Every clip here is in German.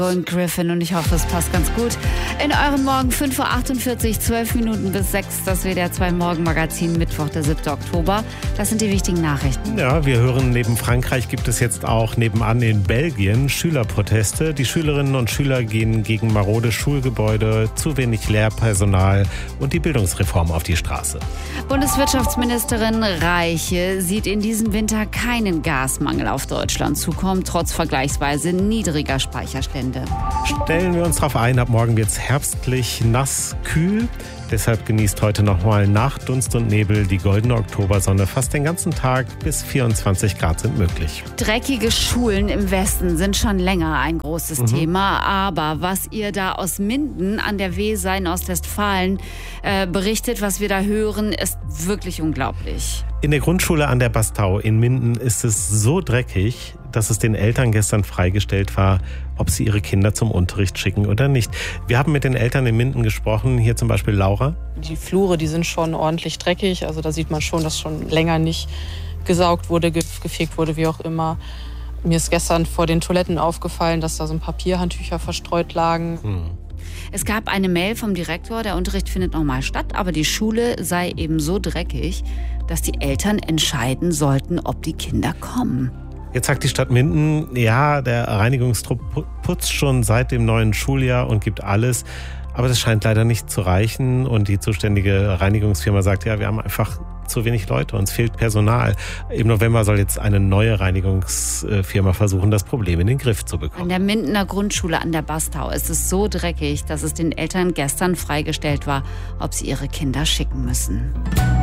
Und Griffin, und ich hoffe, es passt ganz gut. In euren Morgen 5.48 Uhr, 12 Minuten bis 6, das WDR 2 Morgenmagazin, Mittwoch, der 7. Oktober. Das sind die wichtigen Nachrichten. Ja, wir hören, neben Frankreich gibt es jetzt auch nebenan in Belgien Schülerproteste. Die Schülerinnen und Schüler gehen gegen marode Schulgebäude, zu wenig Lehrpersonal und die Bildungsreform auf die Straße. Bundeswirtschaftsministerin Reiche sieht in diesem Winter keinen Gasmangel auf Deutschland zukommen, trotz vergleichsweise niedriger Speicherstände. Stellen wir uns darauf ein, ab morgen wird es herbstlich, nass, kühl. Deshalb genießt heute nochmal nach Dunst und Nebel die goldene Oktobersonne. Fast den ganzen Tag, bis 24 Grad sind möglich. Dreckige Schulen im Westen sind schon länger ein großes Thema. Aber was ihr da aus Minden an der Weser in Ostwestfalen berichtet, was wir da hören, ist wirklich unglaublich. In der Grundschule an der Bastau in Minden ist es so dreckig, dass es den Eltern gestern freigestellt war, ob sie ihre Kinder zum Unterricht schicken oder nicht. Wir haben mit den Eltern in Minden gesprochen, hier zum Beispiel Laura. Die Flure, die sind schon ordentlich dreckig, also da sieht man schon, dass schon länger nicht gesaugt wurde, gefegt wurde, wie auch immer. Mir ist gestern vor den Toiletten aufgefallen, dass da so ein Papierhandtücher verstreut lagen. Es gab eine Mail vom Direktor, der Unterricht findet nochmal statt, aber die Schule sei eben so dreckig, dass die Eltern entscheiden sollten, ob die Kinder kommen. Jetzt sagt die Stadt Minden, ja, der Reinigungstrupp putzt schon seit dem neuen Schuljahr und gibt alles. Aber das scheint leider nicht zu reichen. Und die zuständige Reinigungsfirma sagt, ja, wir haben einfach zu wenig Leute, uns fehlt Personal. Im November soll jetzt eine neue Reinigungsfirma versuchen, das Problem in den Griff zu bekommen. An der Mindener Grundschule an der Bastau ist es so dreckig, dass es den Eltern gestern freigestellt war, ob sie ihre Kinder schicken müssen.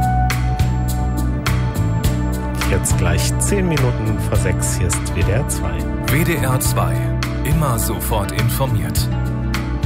Jetzt gleich 10 Minuten vor 6. Hier ist WDR 2. WDR 2. Immer sofort informiert.